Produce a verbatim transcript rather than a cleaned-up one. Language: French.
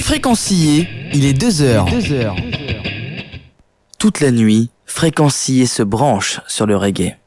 Fréquencier, il est deux heures. Toute la nuit, Fréquencier se branche sur le reggae.